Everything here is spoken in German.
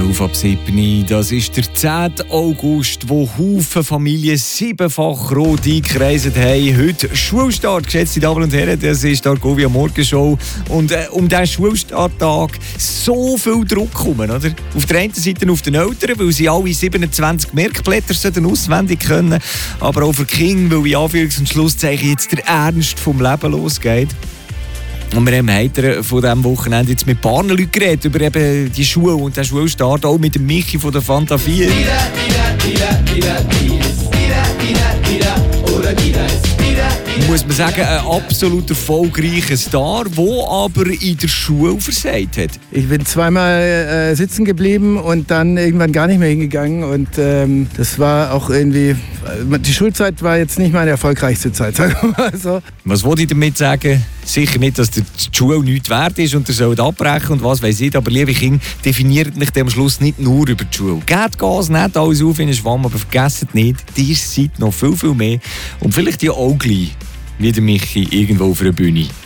11 ab 7. Das ist der 10. August, wo Haufen Familien 7-fach rot eingereist haben. Heute Schulstart, geschätzte Damen und Herren, das ist die Argovia Morgenshow. Und um diesen Schulstarttag so viel Druck kommen, oder? Auf der einen Seite auf den Eltern, weil sie alle 27 Merkblätter auswendig können, aber auch für die Kinder, weil in Anführungs- und Schlusszeichen jetzt der Ernst vom Leben losgeht. Und wir haben heute von diesem Wochenende jetzt mit ein paar Leuten geredet über eben die Schule und den Schulstart, auch mit dem Michi von der Fanta 4. Muss man sagen, ein absolut erfolgreicher Star, der aber in der Schule versagt hat. Ich bin zweimal sitzen geblieben und dann irgendwann gar nicht mehr hingegangen. Und das war auch irgendwie, die Schulzeit war jetzt nicht meine erfolgreichste Zeit, sagen wir mal so. Was wollte ich damit sagen? Sicher nicht, dass die Schule nichts wert ist und ihr sollt abbrechen und was weiss ich. Aber liebe Kinder, definiert mich am Schluss nicht nur über die Schule. Gebt Gas, nehmt alles auf in den Schwamm, aber vergesst nicht, ihr seid noch viel, viel mehr. Und vielleicht ja auch gleich, wie der Michi, irgendwo auf einer Bühne.